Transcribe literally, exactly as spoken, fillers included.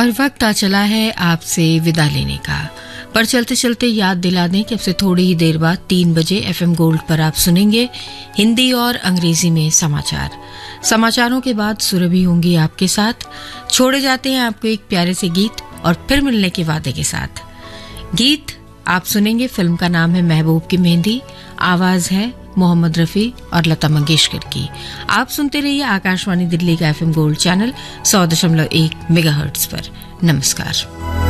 और वक्त आ चला है आपसे विदा लेने का, पर चलते चलते याद दिला दें कि अब से थोड़ी ही देर बाद तीन बजे एफएम गोल्ड पर आप सुनेंगे हिंदी और अंग्रेजी में समाचार। समाचारों के बाद सुरभि होंगी आपके साथ। छोड़े जाते हैं आपको एक प्यारे से गीत और फिर मिलने के वादे के साथ। गीत आप सुनेंगे, फिल्म का नाम है महबूब की मेहंदी, आवाज है मोहम्मद रफी और लता मंगेशकर की। आप सुनते रहिए आकाशवाणी दिल्ली का एफएम गोल्ड चैनल सौ दशमलव एक मेगाहर्ट्ज पर। नमस्कार।